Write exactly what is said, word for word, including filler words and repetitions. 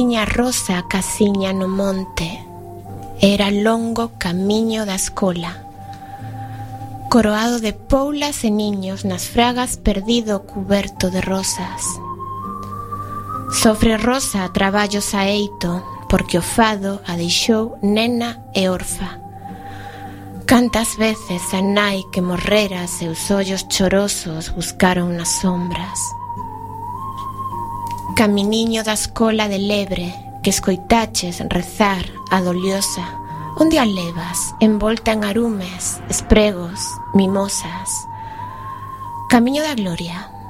Tiña Rosa a casiña no monte, era longo camiño da escola, coroado de poulas e niños nas fragas perdido cuberto de rosas. Sofre Rosa traballos a eito, porque o fado a deixou nena e orfa. Cantas veces a nai que morrera seus ollos chorosos buscaron nas sombras. Caminiño da escola de lebre que escoitaches rezar a doliosa, onde a levas, envolta en arumes, espregos, mimosas. Camiño da gloria,